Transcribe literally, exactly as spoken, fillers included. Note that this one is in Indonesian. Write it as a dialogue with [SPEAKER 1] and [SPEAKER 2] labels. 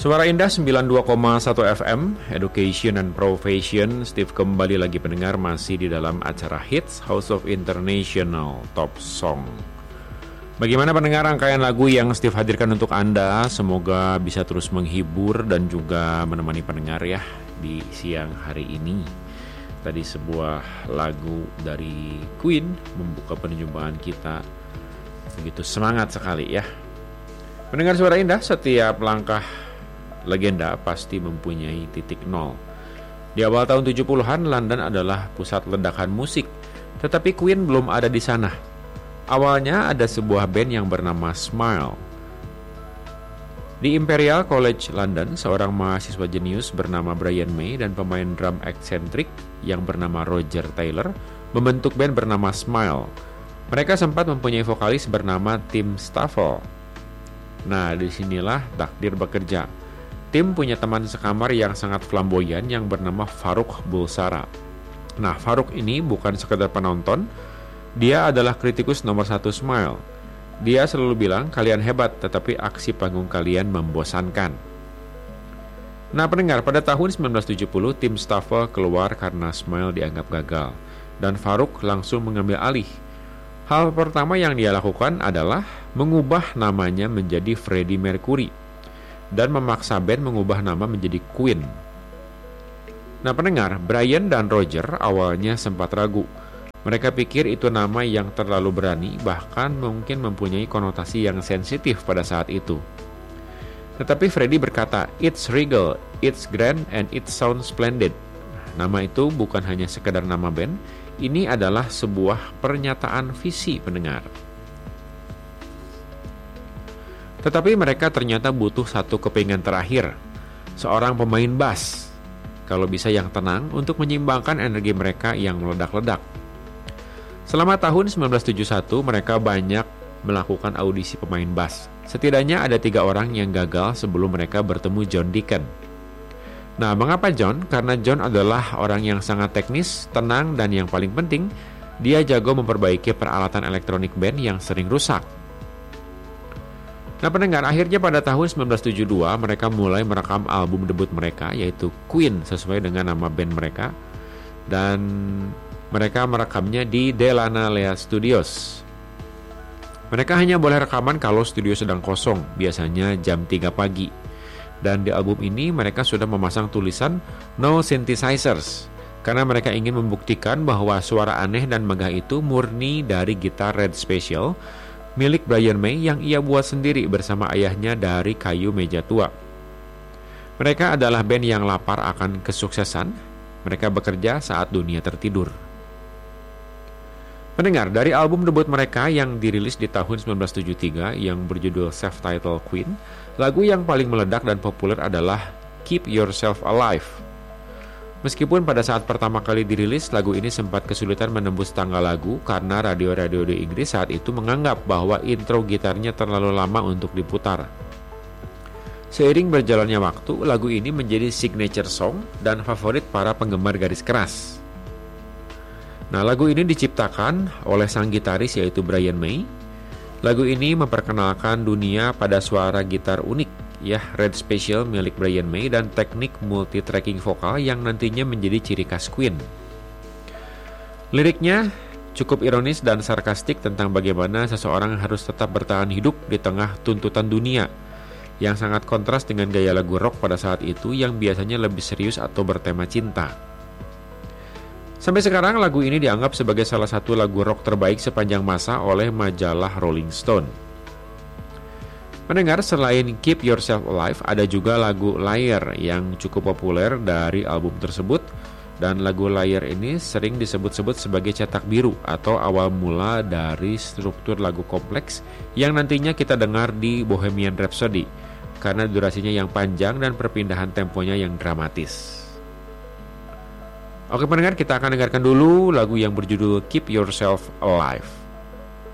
[SPEAKER 1] Suara Indah sembilan puluh dua koma satu F M, Education and Profession. Steve kembali lagi pendengar, masih di dalam acara Hits House of International Top Song. Bagaimana pendengar rangkaian lagu yang Steve hadirkan untuk Anda? Semoga bisa terus menghibur dan juga menemani pendengar ya di siang hari ini. Tadi sebuah lagu dari Queen membuka perjumpaan kita. Begitu semangat sekali ya. Pendengar Suara Indah, setiap langkah legenda pasti mempunyai titik nol. Di awal tahun tujuh puluhan, London adalah pusat ledakan musik, tetapi Queen belum ada di sana. Awalnya ada sebuah band yang bernama Smile. Di Imperial College London, seorang mahasiswa jenius bernama Brian May dan pemain drum eksentrik yang bernama Roger Taylor membentuk band bernama Smile. Mereka sempat mempunyai vokalis bernama Tim Staffel. Nah, disinilah takdir bekerja. Tim punya teman sekamar yang sangat flamboyan yang bernama Farouk Bulsara. Nah, Farouk ini bukan sekedar penonton, dia adalah kritikus nomor satu Smile. Dia selalu bilang, kalian hebat, tetapi aksi panggung kalian membosankan. Nah, pendengar, pada tahun sembilan belas tujuh puluh, Tim Staffel keluar karena Smile dianggap gagal, dan Farouk langsung mengambil alih. Hal pertama yang dia lakukan adalah mengubah namanya menjadi Freddie Mercury dan memaksa band mengubah nama menjadi Queen. Nah pendengar, Brian dan Roger awalnya sempat ragu. Mereka pikir itu nama yang terlalu berani, bahkan mungkin mempunyai konotasi yang sensitif pada saat itu. Tetapi Freddie berkata, "It's regal, it's grand, and it sounds splendid." Nama itu bukan hanya sekedar nama band, ini adalah sebuah pernyataan visi pendengar. Tetapi mereka ternyata butuh satu kepingan terakhir, seorang pemain bass, kalau bisa yang tenang untuk menyeimbangkan energi mereka yang meledak-ledak. Selama tahun sembilan belas tujuh puluh satu, mereka banyak melakukan audisi pemain bass. Setidaknya ada tiga orang yang gagal sebelum mereka bertemu John Deacon. Nah, mengapa John? Karena John adalah orang yang sangat teknis, tenang, dan yang paling penting, dia jago memperbaiki peralatan elektronik band yang sering rusak. Nah pendengar, akhirnya pada tahun sembilan belas tujuh puluh dua mereka mulai merekam album debut mereka, yaitu Queen, sesuai dengan nama band mereka. Dan mereka merekamnya di Delana Lea Studios. Mereka hanya boleh rekaman kalau studio sedang kosong, biasanya jam tiga pagi. Dan di album ini mereka sudah memasang tulisan No Synthesizers, karena mereka ingin membuktikan bahwa suara aneh dan megah itu murni dari gitar Red Special milik Brian May yang ia buat sendiri bersama ayahnya dari kayu meja tua. Mereka adalah band yang lapar akan kesuksesan. Mereka bekerja saat dunia tertidur. Pendengar, dari album debut mereka yang dirilis di tahun sembilan belas tujuh puluh tiga yang berjudul Self-Titled Queen, lagu yang paling meledak dan populer adalah Keep Yourself Alive. Meskipun pada saat pertama kali dirilis, lagu ini sempat kesulitan menembus tangga lagu karena radio-radio di Inggris saat itu menganggap bahwa intro gitarnya terlalu lama untuk diputar. Seiring berjalannya waktu, lagu ini menjadi signature song dan favorit para penggemar garis keras. Nah, lagu ini diciptakan oleh sang gitaris yaitu Brian May. Lagu ini memperkenalkan dunia pada suara gitar unik, ya, Red Special milik Brian May dan teknik multi-tracking vokal yang nantinya menjadi ciri khas Queen. Liriknya cukup ironis dan sarkastik tentang bagaimana seseorang harus tetap bertahan hidup di tengah tuntutan dunia, yang sangat kontras dengan gaya lagu rock pada saat itu yang biasanya lebih serius atau bertema cinta. Sampai sekarang lagu ini dianggap sebagai salah satu lagu rock terbaik sepanjang masa oleh majalah Rolling Stone. Mendengar, selain Keep Yourself Alive, ada juga lagu Liar yang cukup populer dari album tersebut. Dan lagu Liar ini sering disebut-sebut sebagai cetak biru atau awal mula dari struktur lagu kompleks yang nantinya kita dengar di Bohemian Rhapsody, karena durasinya yang panjang dan perpindahan temponya yang dramatis. Oke pendengar, kita akan dengarkan dulu lagu yang berjudul Keep Yourself Alive.